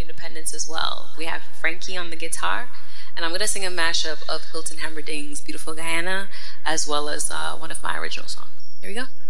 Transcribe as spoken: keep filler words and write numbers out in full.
Independence as well. We have Frankie on the guitar, and I'm going to sing a mashup of Hilton Hammerding's Beautiful Guyana, as well as uh, one of my original songs. Here we go.